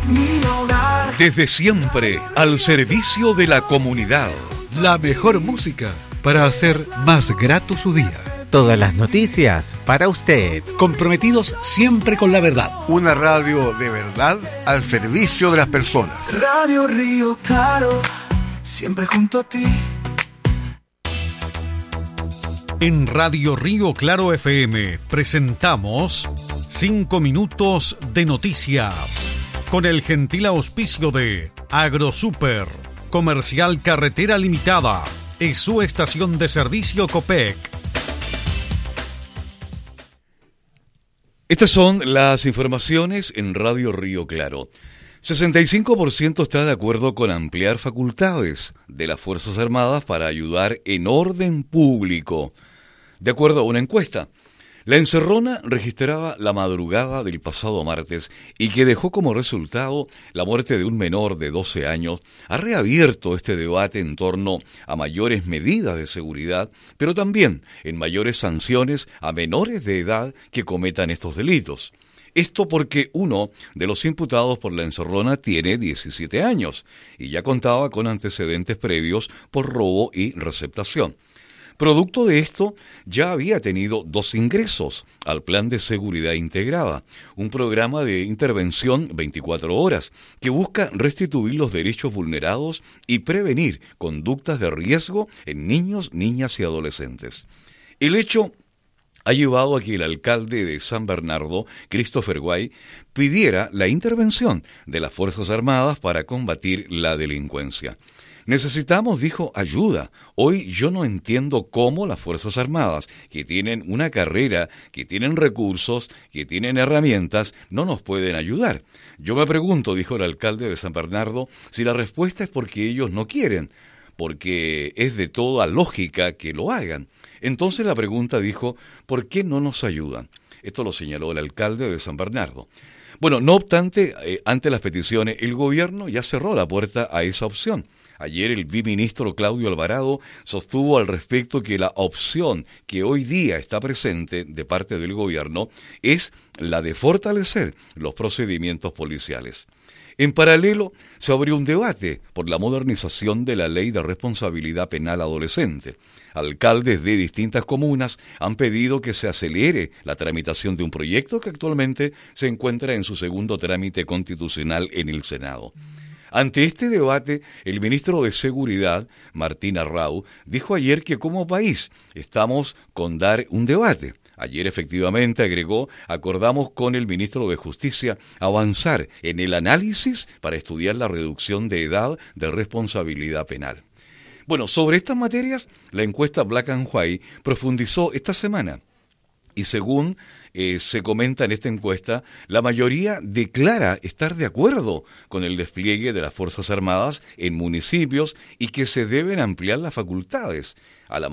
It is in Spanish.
mi hogar. Desde siempre, al servicio de la comunidad. La mejor música para hacer más grato su día. Todas las noticias para usted. Comprometidos siempre con la verdad. Una radio de verdad al servicio de las personas. Radio Río Claro, siempre junto a ti. En Radio Río Claro FM presentamos 5 minutos de noticias con el gentil auspicio de AgroSuper, Comercial Carretera Limitada y su estación de servicio Copec. Estas son las informaciones en Radio Río Claro. 65% está de acuerdo con ampliar facultades de las Fuerzas Armadas para ayudar en orden público. De acuerdo a una encuesta, la encerrona registraba la madrugada del pasado martes y que dejó como resultado la muerte de un menor de 12 años, ha reabierto este debate en torno a mayores medidas de seguridad, pero también en mayores sanciones a menores de edad que cometan estos delitos. Esto porque uno de los imputados por la encerrona tiene 17 años y ya contaba con antecedentes previos por robo y receptación. Producto de esto, ya había tenido 2 ingresos al Plan de Seguridad Integrada, un programa de intervención 24 horas que busca restituir los derechos vulnerados y prevenir conductas de riesgo en niños, niñas y adolescentes. El hecho ha llevado a que el alcalde de San Bernardo, Christopher Guay, pidiera la intervención de las Fuerzas Armadas para combatir la delincuencia. Necesitamos, dijo, ayuda. Hoy yo no entiendo cómo las Fuerzas Armadas, que tienen una carrera, que tienen recursos, que tienen herramientas, no nos pueden ayudar. Yo me pregunto, dijo el alcalde de San Bernardo, si la respuesta es porque ellos no quieren, porque es de toda lógica que lo hagan. Entonces la pregunta, dijo, ¿por qué no nos ayudan? Esto lo señaló el alcalde de San Bernardo. Bueno, no obstante, ante las peticiones, el gobierno ya cerró la puerta a esa opción. Ayer el viceministro Claudio Alvarado sostuvo al respecto que la opción que hoy día está presente de parte del gobierno es la de fortalecer los procedimientos policiales. En paralelo, se abrió un debate por la modernización de la Ley de Responsabilidad Penal Adolescente. Alcaldes de distintas comunas han pedido que se acelere la tramitación de un proyecto que actualmente se encuentra en su segundo trámite constitucional en el Senado. Ante este debate, el ministro de Seguridad, Martín Arrau, dijo ayer que como país estamos con dar un debate. Ayer efectivamente, agregó, acordamos con el ministro de Justicia avanzar en el análisis para estudiar la reducción de edad de responsabilidad penal. Bueno, sobre estas materias, la encuesta Black and White profundizó esta semana y según se comenta en esta encuesta, la mayoría declara estar de acuerdo con el despliegue de las Fuerzas Armadas en municipios y que se deben ampliar las facultades a la